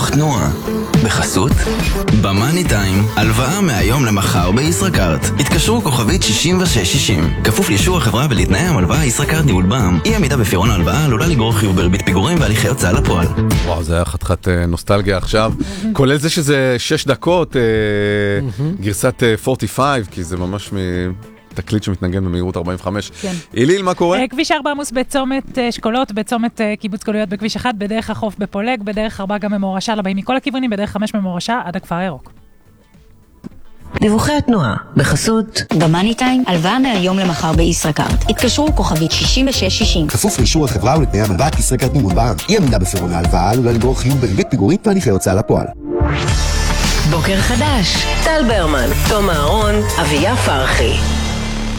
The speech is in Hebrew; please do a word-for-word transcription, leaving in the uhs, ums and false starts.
דיווח תנועה. בחסות במאני טיים, הלוואה מהיום למחר בישראכרט. התקשרו כוכבית שישים ושש שישים. כפוף לאישור החברה ולתנאי המלוואה. ישראכרט ניהול בע"מ. אי עמידה בפירעון ההלוואה עלולה לגרור חיוב בריבית פיגורים והליכי הוצאה לפועל. וואו, זה היה חתיכת נוסטלגיה עכשיו. כולל זה שזה שש דקות, גרסת ארבעים וחמש, כי זה ממש תקליט שמתנגן במהירות ארבעים וחמש. כן. איליל, מה קורה? כביש ארבע עמוס בצומת אשכולות, בצומת קיבוץ גלויות בכביש אחד, בדרך החוף בפולג, בדרך ארבע גם ממורשה לבאים מכל הכיוונים, בדרך חמש ממורשה עד הכפר הירוק. דיווחי התנועה, בחסות במאני טיים, הלוואה מהיום למחר בישראכרט. התקשרו כוכבית שישים ושש שישים. כפוף לאישור החברה ולתנאי המלוואה. ישראכרט ניהול בע"מ. אי עמידה בפירעון ההלוואה עלולה לגרור חיוב בריבית פיגורים והליכי הוצאה לפועל. בוקר חדש, טל ברמן, תום אהרון, אביה פרחי.